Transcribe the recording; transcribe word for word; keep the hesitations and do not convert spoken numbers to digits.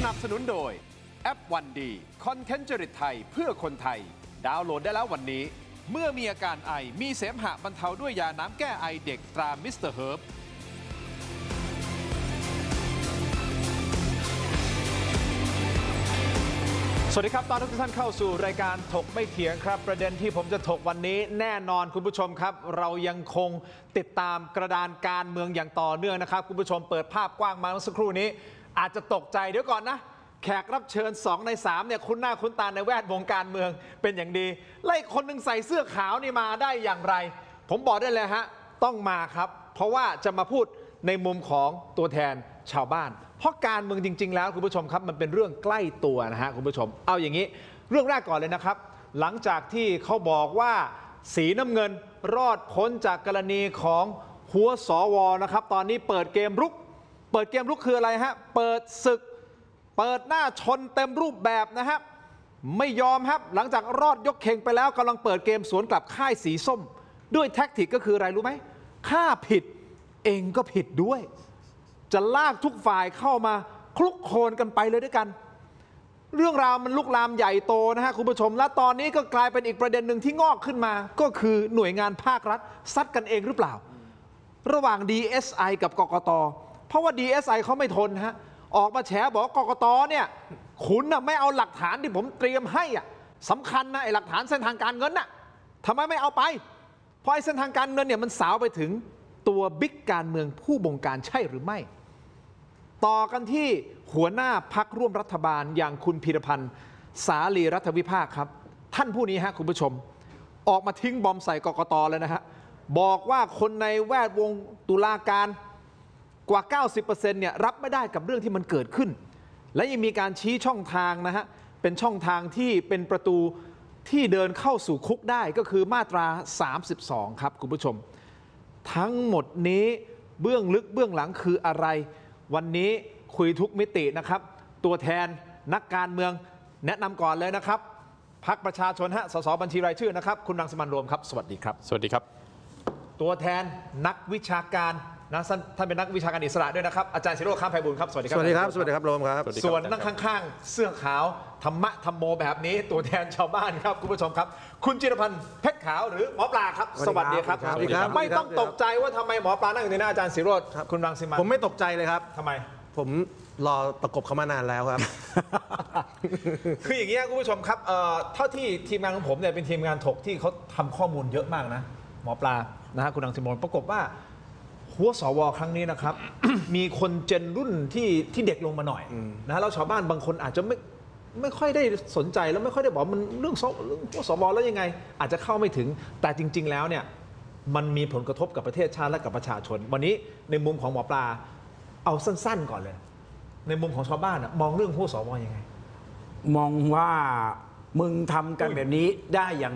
นับสนุนโดยแอปวันดีคอนเทนต์จริตไทยเพื่อคนไทยดาวน์โหลดได้แล้ววันนี้เมื่อมีอาการไอมีเสมหะบรรเทาด้วยยาน้ำแก้ไอเด็กตรามิสเตอร์เฮิร์บสวัสดีครับตอนทุกท่านเข้าสู่รายการถกไม่เถียงครับประเด็นที่ผมจะถกวันนี้แน่นอนคุณผู้ชมครับเรายังคงติดตามกระดานการเมืองอย่างต่อเนื่องนะครับคุณผู้ชมเปิดภาพกว้างมาเมื่อสักครู่นี้อาจจะตกใจเดี๋ยวก่อนนะแขกรับเชิญสองในสามเนี่ยคุ้นหน้าคุ้นตาในแวดวงการเมืองเป็นอย่างดีไล่คนหนึ่งใส่เสื้อขาวนี่มาได้อย่างไรผมบอกได้เลยฮะต้องมาครับเพราะว่าจะมาพูดในมุมของตัวแทนชาวบ้านเพราะการเมืองจริงๆแล้วคุณผู้ชมครับมันเป็นเรื่องใกล้ตัวนะฮะคุณผู้ชมเอาอย่างนี้เรื่องแรกก่อนเลยนะครับหลังจากที่เขาบอกว่าสีน้ำเงินรอดพ้นจากกรณีของหัวสวนะครับตอนนี้เปิดเกมรุกเปิดเกมรุกคืออะไรฮะเปิดศึกเปิดหน้าชนเต็มรูปแบบนะครับไม่ยอมครับหลังจากรอดยกเข่งไปแล้วกำลังเปิดเกมสวนกลับค่ายสีส้มด้วยแท็กติกก็คืออะไรรู้ไหมข้าผิดเองก็ผิดด้วยจะลากทุกฝ่ายเข้ามาคลุกโคลนกันไปเลยด้วยกันเรื่องราวมันลุกลามใหญ่โตนะฮะคุณผู้ชมและตอนนี้ก็กลายเป็นอีกประเด็นหนึ่งที่งอกขึ้นมาก็คือหน่วยงานภาครัฐซัดกันเองหรือเปล่าระหว่าง ดี เอส ไอ กับกกต.เพราะว่า ดี เอส ไอ เขาไม่ทนฮะออกมาแฉบอกกกต.เนี่ยคุณน่ะไม่เอาหลักฐานที่ผมเตรียมให้อ่ะสำคัญนะไอ้หลักฐานเส้นทางการเงินน่ะทำไมไม่เอาไปเพราะไอ้เส้นทางการเงินเนี่ยมันสาวไปถึงตัวบิ๊กการเมืองผู้บงการใช่หรือไม่ต่อกันที่หัวหน้าพักร่วมรัฐบาลอย่างคุณพีรพันธ์สาลีรัฐวิภาคครับท่านผู้นี้ฮะคุณผู้ชมออกมาทิ้งบอมใส่กกต.เลยนะฮะบอกว่าคนในแวดวงตุลาการกว่า เก้าสิบเปอร์เซ็นต์ เนี่ยรับไม่ได้กับเรื่องที่มันเกิดขึ้นและยังมีการชี้ช่องทางนะฮะเป็นช่องทางที่เป็นประตูที่เดินเข้าสู่คุกได้ก็คือมาตราสามสิบสองครับคุณผู้ชมทั้งหมดนี้เบื้องลึกเบื้องหลังคืออะไรวันนี้คุยทุกมิตินะครับตัวแทนนักการเมืองแนะนำก่อนเลยนะครับพรรคประชาชนฮะสสบัญชีรายชื่อนะครับคุณรังสิมันต์โรมครับสวัสดีครับสวัสดีครับตัวแทนนักวิชาการนะท่านเป็นนักวิชาการอิสระด้วยนะครับอาจารย์ศิโรจน์ ข้ามไพบูลย์ครับสวัสดีครับสวัสดีครับสวัสดีครับโรมครับส่วนนั่งข้างๆเสื้อขาวธรรมะธรรมโมแบบนี้ตัวแทนชาวบ้านครับคุณผู้ชมครับคุณจิรพันธ์เพชรขาวหรือหมอปลาครับสวัสดีครับไม่ต้องตกใจว่าทำไมหมอปลานั่งอยู่ในหน้าอาจารย์ศิโรจน์คุณรังสิมันต์ผมไม่ตกใจเลยครับทำไมผมรอประกบเขามานานแล้วครับคืออย่างนี้คุณผู้ชมครับเเท่าที่ทีมงานของผมเนี่ยเป็นทีมงานถกที่เขาทำข้อมูลเยอะมากนะหมอปลานะฮะคุณรังสิมันต์ปรากฏว่าหัวสวครั้งนี้นะครับ มีคนเจนรุ่นที่ที่เด็กลงมาหน่อยนะแล้วชาวบ้านบางคนอาจจะไม่ไม่ค่อยได้สนใจแล้วไม่ค่อยได้บอกมันเรื่องหัวสวแล้วยังไงอาจจะเข้าไม่ถึงแต่จริงๆแล้วเนี่ยมันมีผลกระทบกับประเทศชาติและกับประชาชนวันนี้ในมุมของหมอปลาเอาสั้นๆก่อนเลยในมุมของชาวบ้านมองเรื่องหัวสวยังไงมองว่ามึงทำกันแบบนี้ได้อย่าง